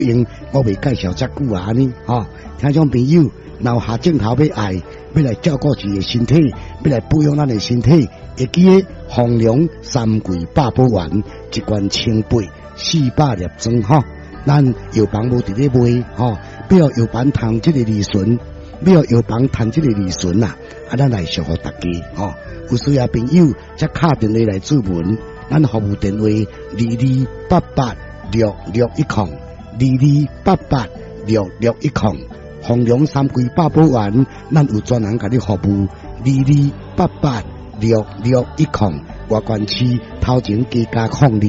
因我未介绍遮久啊呢，吼，听众朋友，若有下镜头要爱，要来照顾自己的身体，要来保养咱的身体，会记得丰隆3季百宝丸一罐清杯400粒装吼。咱药房无伫咧卖吼，要药房谈即个利润，要药房谈即个利润呐，咱来祝福大家吼。有需要朋友则敲电话来注文，咱服务电话22886610，22886610。丰隆3季百宝丸，咱有专人甲你服务，22886610，外观区头前加控制。